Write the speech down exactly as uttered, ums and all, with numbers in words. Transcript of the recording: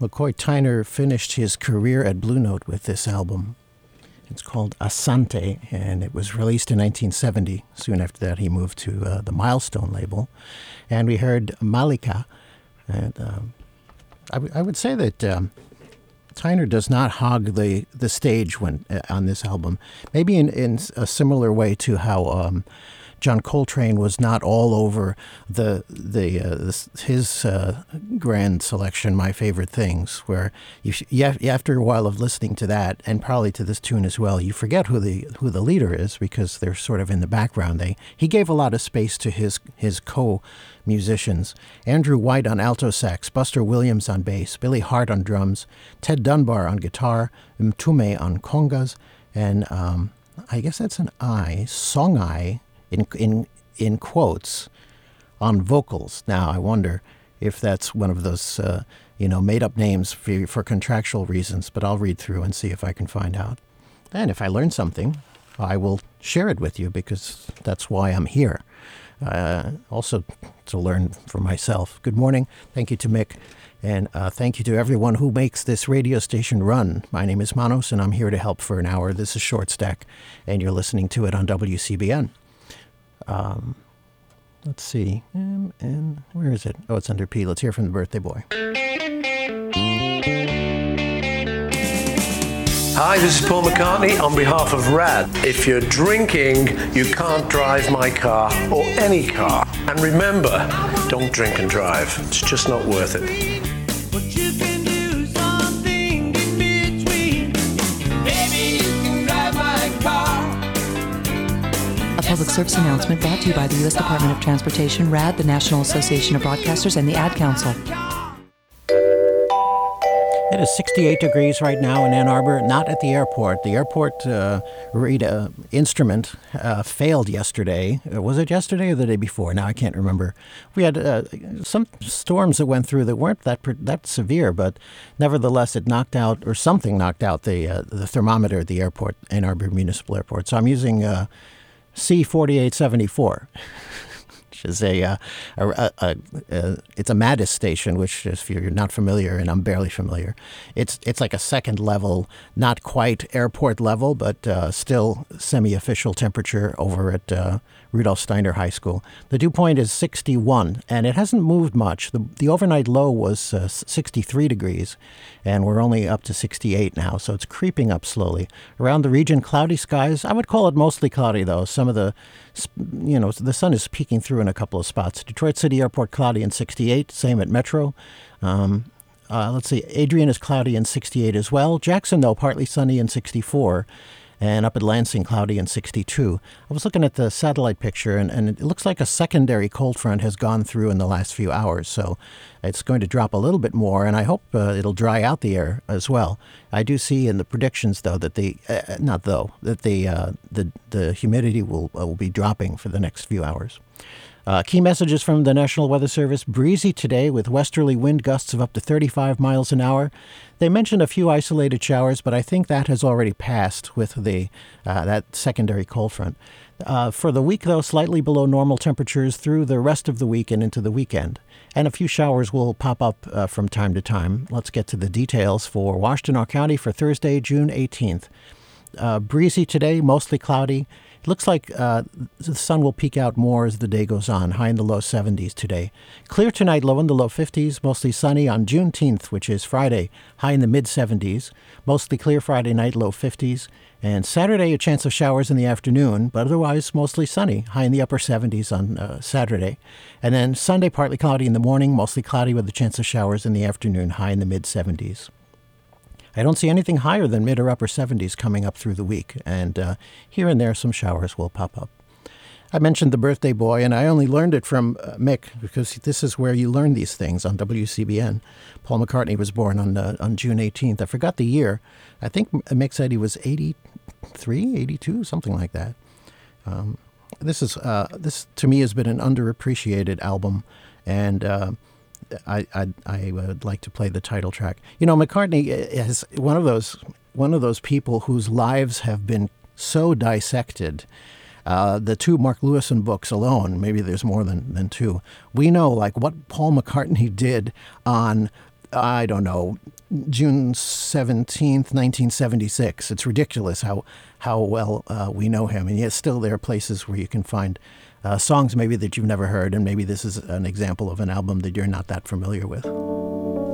McCoy Tyner finished his career at Blue Note with this album. It's called Asante, and it was released in nineteen seventy. Soon after that, he moved to uh, the Milestone label. And we heard Malika. And um, I, w- I would say that um, Tyner does not hog the, the stage when uh, on this album. Maybe in, in a similar way to how um, John Coltrane was not all over the the uh, this, his uh, grand selection, My Favorite Things, where you, sh- you have, after a while of listening to that, and probably to this tune as well, you forget who the who the leader is because they're sort of in the background. They he gave a lot of space to his his co-musicians: Andrew White on alto sax, Buster Williams on bass, Billy Hart on drums, Ted Dunbar on guitar, Mtume on congas, and um, I guess that's an I, Songai, in in in quotes, on vocals. Now, I wonder if that's one of those, uh, you know, made-up names for, for contractual reasons, but I'll read through and see if I can find out. And if I learn something, I will share it with you because that's why I'm here. Uh, also to learn for myself. Good morning. Thank you to Mick. And uh, thank you to everyone who makes this radio station run. My name is Manos, and I'm here to help for an hour. This is Short Stack, and you're listening to it on W C B N. Um, let's see. Um, and where is it? Oh, it's under P. Let's hear from the birthday boy. Hi, this is Paul McCartney on behalf of RAD. If you're drinking, you can't drive my car or any car. And remember, don't drink and drive. It's just not worth it. But you can do something in between. Baby, you can drive my car. A public service announcement brought to you by the U S Department of Transportation, RAD, the National Association of Broadcasters, and the Ad Council. It is sixty-eight degrees right now in Ann Arbor, not at the airport. The airport uh, read, uh, instrument uh, failed yesterday. Uh, was it yesterday or the day before? Now I can't remember. We had uh, some storms that went through that weren't that that severe, but nevertheless it knocked out, or something knocked out the uh, the thermometer at the airport, Ann Arbor Municipal Airport. So I'm using uh, C forty-eight seventy-four. Is a, uh, a, a, a, a it's a MADIS station, which if you're not familiar, and I'm barely familiar, it's it's like a second level, not quite airport level, but uh, still semi-official temperature over at uh, Rudolph Steiner High School. The dew point is sixty-one, and it hasn't moved much. The the overnight low was uh, sixty-three degrees, and we're only up to sixty-eight now, so it's creeping up slowly. Around the region, cloudy skies. I would call it mostly cloudy, though. Some of the, you know, the sun is peeking through in a couple of spots. Detroit City Airport, cloudy and sixty-eight. Same at Metro. Um, uh, let's see, Adrian is cloudy and sixty-eight as well. Jackson, though, partly sunny and sixty-four. And up at Lansing, cloudy and sixty-two. I was looking at the satellite picture, and, and it looks like a secondary cold front has gone through in the last few hours. So it's going to drop a little bit more, and I hope uh, it'll dry out the air as well. I do see in the predictions, though, that the uh, not though that the uh, the the humidity will uh, will be dropping for the next few hours. Uh, key messages from the National Weather Service: breezy today with westerly wind gusts of up to thirty-five miles an hour. They mentioned a few isolated showers, but I think that has already passed with the uh, that secondary cold front. Uh, for the week, though, slightly below normal temperatures through the rest of the week and into the weekend. And a few showers will pop up uh, from time to time. Let's get to the details for Washtenaw County for Thursday, June eighteenth. Uh, breezy today, mostly cloudy. It looks like uh, the sun will peek out more as the day goes on, high in the low seventies today. Clear tonight, low in the low fifties, mostly sunny on Juneteenth, which is Friday, high in the mid-seventies. Mostly clear Friday night, low fifties. And Saturday, a chance of showers in the afternoon, but otherwise mostly sunny, high in the upper seventies on uh, Saturday. And then Sunday, partly cloudy in the morning, mostly cloudy with a chance of showers in the afternoon, high in the mid-seventies. I don't see anything higher than mid or upper seventies coming up through the week, and uh, here and there some showers will pop up. I mentioned the birthday boy, and I only learned it from uh, Mick, because this is where you learn these things on W C B N. Paul McCartney was born on uh, on June eighteenth. I forgot the year. I think Mick said he was eighty-three, eighty-two, something like that. Um, this is uh, this to me has been an underappreciated album, and uh, I, I I would like to play the title track. You know, McCartney is one of those one of those people whose lives have been so dissected. Uh, the two Mark Lewison books alone, maybe there's more than, than two, we know like what Paul McCartney did on I don't know, June seventeenth, nineteen seventy-six. It's ridiculous how how well uh, we know him. And yet still there are places where you can find uh, songs maybe that you've never heard, and maybe this is an example of an album that you're not that familiar with.